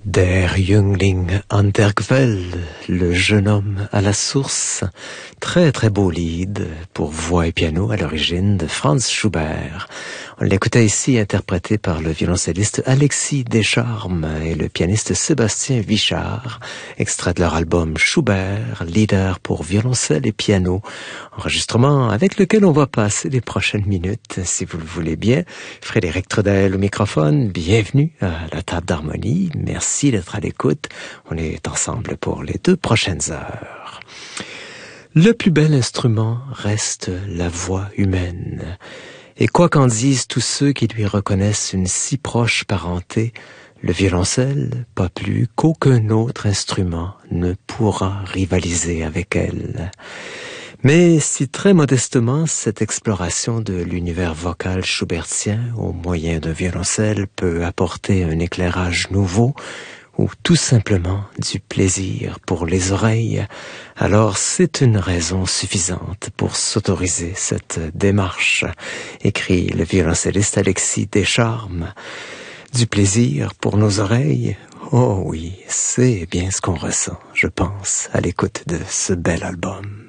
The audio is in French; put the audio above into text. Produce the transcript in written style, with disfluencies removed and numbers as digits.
Der Jüngling an der Quelle, le jeune homme à la source. Très très beau lead pour voix et piano à l'origine de Franz Schubert. On l'écoutait ici interprété par le violoncelliste Alexis Descharmes et le pianiste Sébastien Vichard, extrait de leur album Schubert, leader pour violoncelle et piano, enregistrement avec lequel on va passer les prochaines minutes, si vous le voulez bien. Frédéric Trudel au microphone, bienvenue à la table d'harmonie, merci d'être à l'écoute, on est ensemble pour les 2 prochaines heures. Le plus bel instrument reste la voix humaine. Et quoi qu'en disent tous ceux qui lui reconnaissent une si proche parenté, le violoncelle, pas plus qu'aucun autre instrument, ne pourra rivaliser avec elle. Mais si très modestement, cette exploration de l'univers vocal schubertien au moyen d'un violoncelle peut apporter un éclairage nouveau, ou tout simplement du plaisir pour les oreilles, alors c'est une raison suffisante pour s'autoriser cette démarche, écrit le violoncelliste Alexis Descharmes. Du plaisir pour nos oreilles? Oh oui, c'est bien ce qu'on ressent, je pense, à l'écoute de ce bel album.